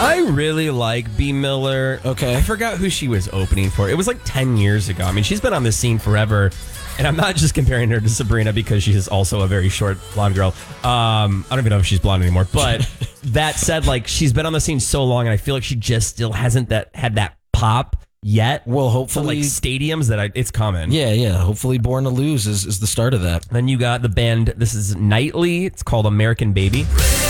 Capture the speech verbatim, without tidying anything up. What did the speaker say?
I really like B. Miller. Okay. I forgot who she was opening for. It was like ten years ago. I mean, she's been on the scene forever. And I'm not just comparing her to Sabrina because she's also a very short blonde girl. Um, I don't even know if she's blonde anymore. But that said, like, she's been on the scene so long, and I feel like she just still hasn't that had that pop yet. Well, So, hopefully, like stadiums that I, it's coming. yeah, yeah. Hopefully, Born to Lose is, is the start of that. Then you got the band. This is Nightly. It's called American Baby.